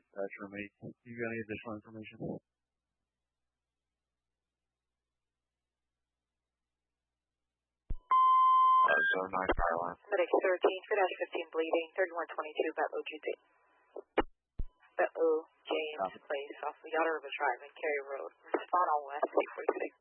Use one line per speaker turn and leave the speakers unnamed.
That's for me. You got any additional information? Zone 9 fire alarm.
Medic 13, for dash 15 bleeding, 3122, Batlow GJ. Batlow James Place off of Yatta River Drive and Cary Road. Respond on West 246.